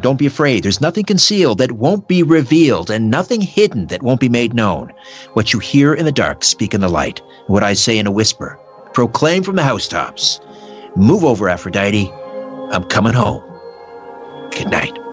Don't be afraid. There's nothing concealed that won't be revealed, and nothing hidden that won't be made known. What you hear in the dark, speak in the light. What I say in a whisper, proclaim from the housetops. Move over, Aphrodite. I'm coming home. Good night.